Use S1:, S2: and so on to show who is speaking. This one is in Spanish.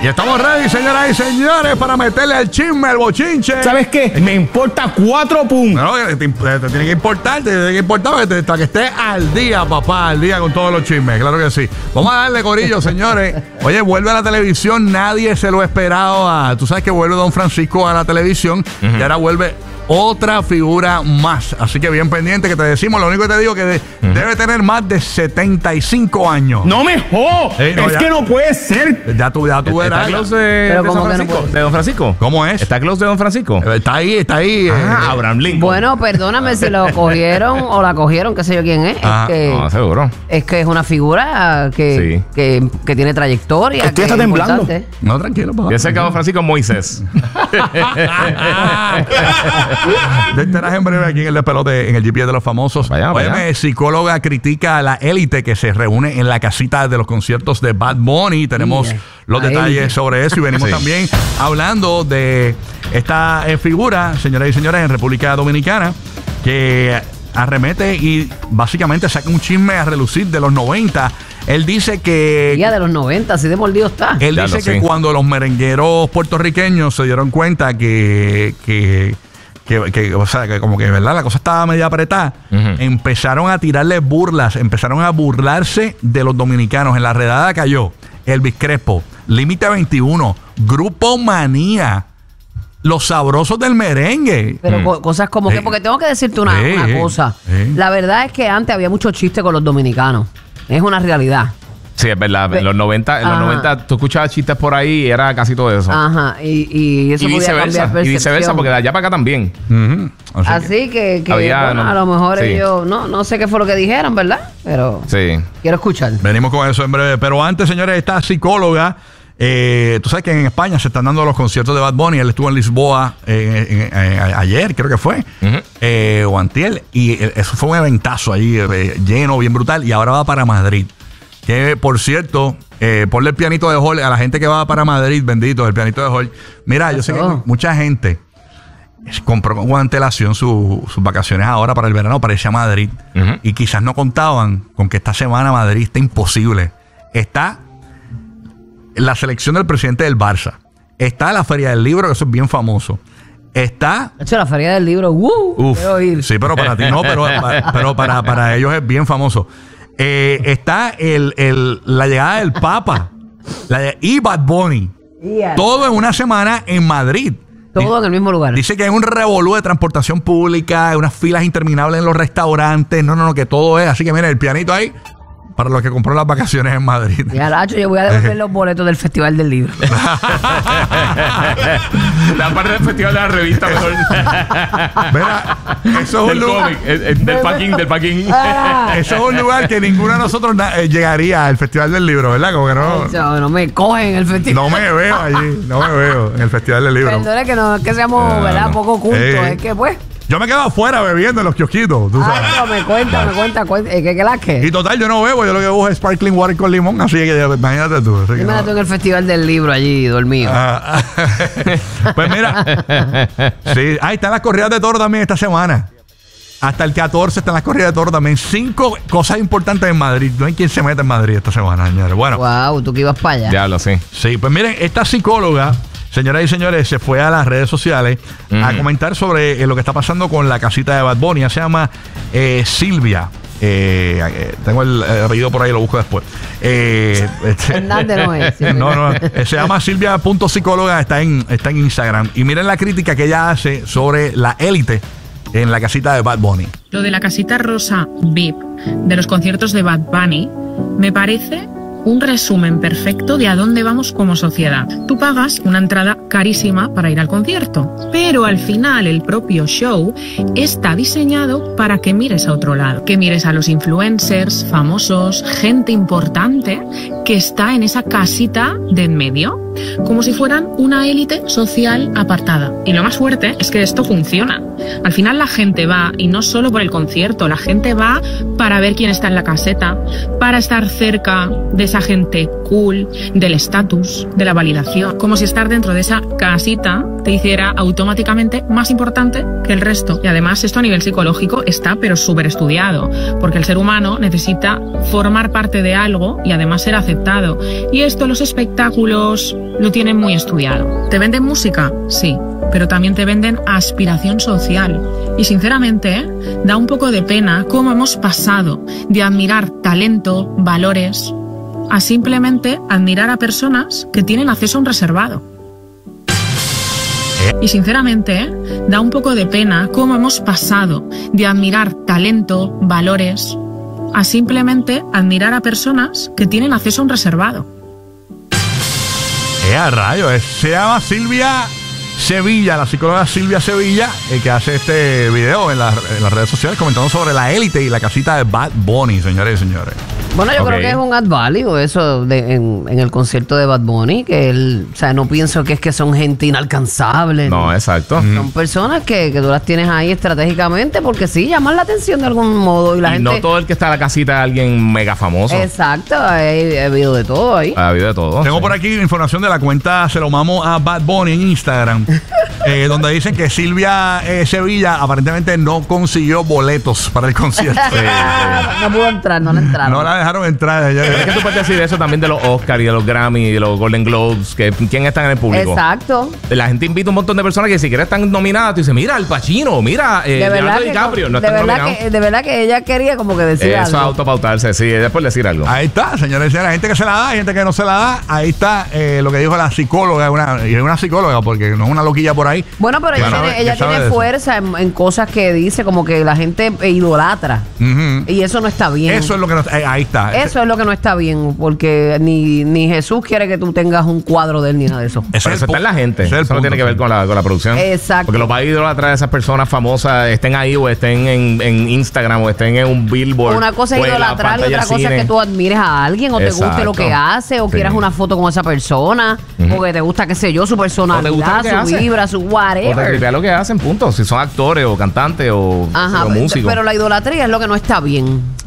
S1: Y estamos ready, señoras y señores, para meterle al chisme, al bochinche.
S2: ¿Sabes qué? Me importa 4 puntos.
S1: No, te tiene que importar, para que estés al día, papá, al día con todos los chismes, claro que sí. Vamos a darle corillo, señores. Oye, vuelve a la televisión, nadie se lo esperaba. Tú sabes que vuelve Don Francisco a la televisión y ahora vuelve otra figura más. Así que bien pendiente que te decimos. Lo único que te digo que debe tener más de 75 años.
S2: ¡No me jodas! Es que no puede ser.
S1: Ya tú verás.
S3: ¿Está close de San Francisco? ¿De Don Francisco?
S1: ¿Cómo es?
S3: ¿Está close de Don Francisco?
S1: Está ahí.
S3: Abraham Lincoln.
S4: Bueno, perdóname si lo cogieron o la cogieron, qué sé yo quién es.
S3: No, seguro.
S4: Es que es una figura que tiene trayectoria.
S2: Estoy hasta temblando.
S4: Importante.
S1: No, tranquilo, papá.
S3: Yo sé que Don Francisco es Moisés.
S1: Te enteras en breve aquí en el despelote, en el GPS de los famosos. Oye, psicóloga critica a la élite que se reúne en la casita de los conciertos de Bad Bunny. Tenemos los detalles sobre eso y venimos también hablando de esta figura, señoras y señores, en República Dominicana, que arremete y básicamente saca un chisme a relucir de los 90. Él dice que...
S4: Ya de los 90, así de mordido está.
S1: Él dice que cuando los merengueros puertorriqueños se dieron cuenta que o sea, que como que, ¿verdad? La cosa estaba media apretada. Empezaron a tirarle burlas, empezaron a burlarse de los dominicanos. En la redada cayó Elvis Crespo, Límite 21, Grupo Manía, Los Sabrosos del Merengue.
S4: Pero cosas como que, porque tengo que decirte una cosa. La verdad es que antes había mucho chiste con los dominicanos. Es una realidad.
S3: Sí, es verdad. En los 90 tú escuchabas chistes por ahí y era casi todo eso.
S4: Ajá. Y eso podía cambiar percepción.
S3: Y viceversa, porque de allá para acá también.
S4: Así que había, bueno, a lo mejor ellos... No sé qué fue lo que dijeron, ¿verdad? Pero quiero escuchar.
S1: Venimos con eso en breve. Pero antes, señores, esta psicóloga... tú sabes que en España se están dando los conciertos de Bad Bunny. Él estuvo en Lisboa ayer, creo que fue, o antier, y eso fue un eventazo ahí, lleno, bien brutal, y ahora va para Madrid. Que, por cierto, ponle el pianito de Hall a la gente que va para Madrid, bendito, el pianito de Hall. Mira, yo sé que mucha gente compró con antelación sus vacaciones ahora para el verano para irse a Madrid, y quizás no contaban con que esta semana Madrid está imposible. Está la selección del presidente del Barça. Está la Feria del Libro, que eso es bien famoso. Está...
S4: De hecho, la Feria del Libro, quiero ir.
S1: Sí, pero para ti no, pero para ellos es bien famoso. Está la llegada del Papa y Bad Bunny. Todo en una semana en Madrid.
S4: Todo en el mismo lugar.
S1: Dice que hay un revolú de transportación pública, unas filas interminables en los restaurantes. No, que todo es. Así que miren, el pianito ahí para los que compró las vacaciones en Madrid.
S4: Ya, Lacho, yo voy a devolver los boletos del Festival del Libro.
S3: La parte del Festival de la Revista mejor.
S1: Mira, eso es un lugar...
S3: Del Paquín.
S1: Eso es un lugar que ninguno de nosotros llegaría al Festival del Libro, ¿verdad? Como que
S4: no me cogen en el festival.
S1: No me veo allí, en el Festival del Libro.
S4: Perdone que no es que seamos, ¿verdad? Poco cultos, es que pues...
S1: Yo me quedo afuera bebiendo en los kiosquitos, tú sabes.
S4: Pero me cuenta. ¿Qué la que?
S1: Y total, yo no bebo, yo lo que bebo es sparkling water con limón, así que imagínate tú.
S4: Imagínate en el Festival del Libro allí, dormido.
S1: Pues mira, sí, ahí están las corridas de toro también esta semana. Hasta el 14 están las corridas de toro también. 5 cosas importantes en Madrid. No hay quien se meta en Madrid esta semana, señores. Bueno.
S4: Wow, tú que ibas para allá.
S3: Diablo, sí.
S1: Sí, pues miren, esta psicóloga... Señoras y señores, se fue a las redes sociales a comentar sobre lo que está pasando con la casita de Bad Bunny. Ella se llama Silvia. Tengo el apellido por ahí, lo busco después.
S4: Hernández no es.
S1: No, se llama Silvia.psicóloga, está en Instagram. Y miren la crítica que ella hace sobre la élite en la casita de Bad Bunny.
S5: Lo de la casita rosa VIP de los conciertos de Bad Bunny me parece un resumen perfecto de a dónde vamos como sociedad. Tú pagas una entrada carísima para ir al concierto, pero al final el propio show está diseñado para que mires a otro lado, que mires a los influencers, famosos, gente importante que está en esa casita de en medio, como si fueran una élite social apartada. Y lo más fuerte es que esto funciona. Al final la gente va, y no solo por el concierto, la gente va para ver quién está en la caseta, para estar cerca de esa gente cool, del estatus, de la validación, como si estar dentro de esa casita te hiciera automáticamente más importante que el resto. Y además esto a nivel psicológico está pero súper estudiado, porque el ser humano necesita formar parte de algo y además ser aceptado. Y esto los espectáculos lo tienen muy estudiado. ¿Te venden música? Sí, pero también te venden aspiración social. Y sinceramente, da un poco de pena cómo hemos pasado de admirar talento, valores, a simplemente admirar a personas que tienen acceso a un reservado. Y sinceramente, da un poco de pena cómo hemos pasado de admirar talento, valores, a simplemente admirar a personas que tienen acceso a un reservado.
S1: A rayo, se llama Silvia Sevilla, la psicóloga Silvia Sevilla, que hace este video en las redes sociales comentando sobre la élite y la casita de Bad Bunny, señores y señores.
S4: Bueno, yo creo que es un ad válido eso en el concierto de Bad Bunny, que él, o sea, no pienso que es que son gente inalcanzable.
S3: No, exacto.
S4: Son personas que tú las tienes ahí estratégicamente porque sí, llaman la atención de algún modo. Y la gente...
S3: no todo el que está en la casita es alguien mega famoso.
S4: Exacto, ha habido de todo ahí.
S3: Ha habido de todo.
S1: Tengo por aquí información de la cuenta Se lo mamo a Bad Bunny en Instagram, donde dicen que Silvia Sevilla aparentemente no consiguió boletos para el concierto.
S4: No pudo entrar, no la entraron.
S1: No la dejaron entrar.
S3: Es que tú puedes decir eso también de los Oscars y de los Grammy y de los Golden Globes, que quién está en el público.
S4: Exacto.
S3: La gente invita a un montón de personas que si siquiera están nominadas. Tú dices, mira, Al Pacino, mira, Leonardo DiCaprio. No están nominados.
S4: De verdad que ella quería como que decir
S3: eso
S4: algo.
S3: Es autopautarse, sí, después decir algo.
S1: Ahí está, señores y señores. Hay gente que se la da, hay gente que no se la da. Ahí está lo que dijo la psicóloga. Y es una psicóloga porque no es una loquilla por ahí.
S4: Bueno, pero ella tiene fuerza en cosas que dice, como que la gente idolatra. Y eso no está bien.
S1: Eso es lo que no, ahí está.
S4: Eso es lo que no está bien, porque ni Jesús quiere que tú tengas un cuadro de él ni nada de eso.
S3: Eso está en la gente. Eso no tiene que ver con la producción.
S4: Exacto.
S3: Porque los va a idolatrar a esas personas famosas, estén ahí o estén en Instagram o estén en un billboard.
S4: Una cosa es idolatrar y otra cosa es que tú admires a alguien o te guste lo que hace o quieras una foto con esa persona o que te gusta, qué sé yo, su personalidad, su vibra, su whatever.
S3: O te tripea lo que hacen, punto. Si son actores o cantantes o músicos.
S4: Pero la idolatría es lo que no está bien.